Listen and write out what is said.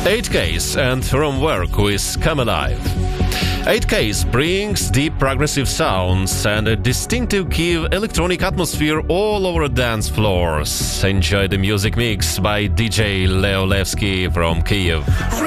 8Ks and From Work with Come Alive. 8Ks brings deep progressive sounds and a distinctive Kiev electronic atmosphere all over dance floors. Enjoy the music mix by DJ Leo Levski from Kiev.